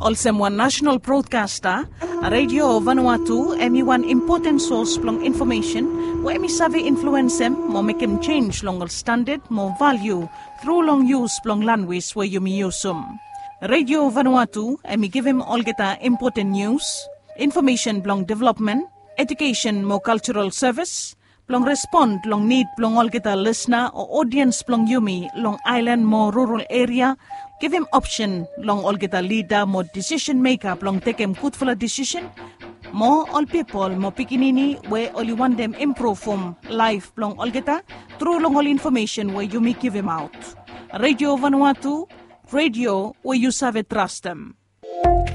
Also, one national broadcaster, Radio Vanuatu, emi one important source plong information, where emi savi influence them, mo make him change long standard, more value, through long use plong language where you me use Radio Vanuatu, emi give him all geta important news, information plong development, education more cultural service, plong respond long need plong all geta listener or audience plong yumi long island more rural area. Give him option long all get a leader, more decision maker, long take him good for a decision. More all people, more pikinini, where only want them improve from life, long all get a through long all information where you may give him out. Radio Vanuatu, radio where you serve trust them.